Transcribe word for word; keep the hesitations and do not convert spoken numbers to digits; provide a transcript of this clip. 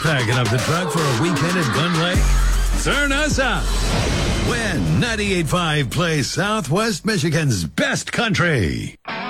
Packing up the truck for a weekend at Gun Lake? Turn us up. When ninety-eight point five plays Southwest Michigan's best country.